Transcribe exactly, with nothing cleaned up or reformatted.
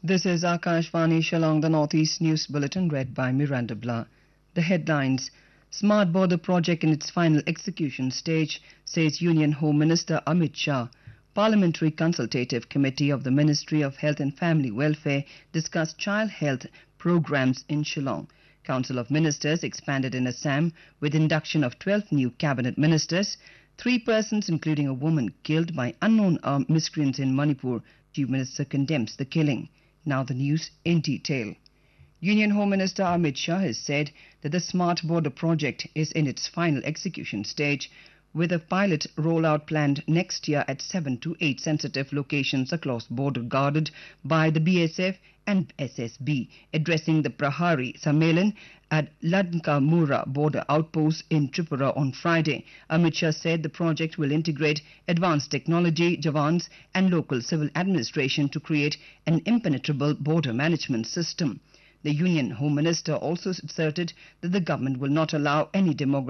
This is Akashvani Shillong, the Northeast News Bulletin, read by Miranda Blah. The headlines: Smart Border Project in its final execution stage, says Union Home Minister Amit Shah. Parliamentary Consultative Committee of the Ministry of Health and Family Welfare discussed child health programs in Shillong. Council of Ministers expanded in Assam with induction of twelve new cabinet ministers. Three persons, including a woman, killed by unknown armed miscreants in Manipur. Chief Minister condemns the killing. Now the news in detail. Union Home Minister Amit Shah has said that the Smart Border Project is in its final execution stage, with a pilot rollout planned next year at seven to eight sensitive locations across border guarded by the B S F and S S B. Addressing the Prahari Sammelan at Ladnka-Mura border outpost in Tripura on Friday, Amit Shah said the project will integrate advanced technology, Jawans and local civil administration to create an impenetrable border management system. The Union Home Minister also asserted that the government will not allow any demographic